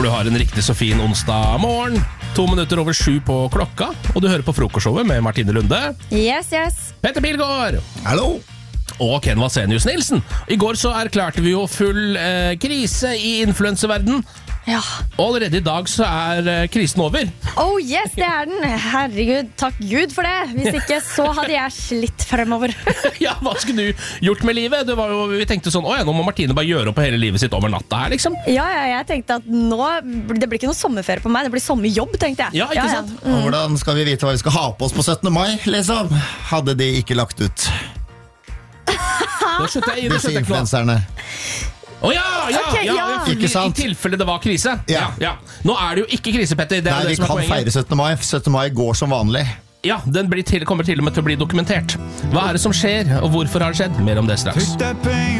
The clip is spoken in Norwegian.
Håper du har en riktig så fin onsdag morgen. 2 minutter over 7 på klokka, og du hører på frokostshowet med Martine Lunde. Yes. Petter Pilgaard. Hallo. Og Ken Vasenius Nilsen. I går så erklærte vi jo full krise i influencerverden. Ja. Og allerede i dag så krisen over. Oh yes, det den. Herregud, takk Gud for det. Hvis ikke så hadde jeg slitt fremover. Ja, hva skulle du gjort med livet? Vi tenkte sånn, nå må Martine bare gjøre opp hele livet sitt over natta her, liksom. Ja, jeg tenkte at nå, det blir ikke noe sommerferie på meg. Det blir sommerjobb, tenkte jeg. Ja, ikke sant? Og hvordan skal vi vite hva vi skal ha på oss på 17. mai, liksom? Hadde de ikke lagt ut Nå skjønte jeg disse influenserne. Ikke sant? I tilfelle det var krise. Ja. Nå det jo ikke krise, Petter. Det Nei, det vi som kan poenget. feire 17. mai. 17. mai går som vanlig. Ja, den kommer til og med til å bli dokumentert. Hva det som skjer, og hvorfor har det skjedd? Mer om det straks.